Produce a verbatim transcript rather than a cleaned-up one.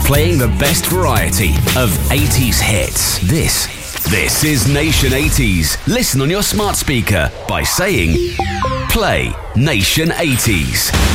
playing the best variety of eighties hits. This, this is Nation eighties. Listen on your smart speaker by saying, play Nation eighties.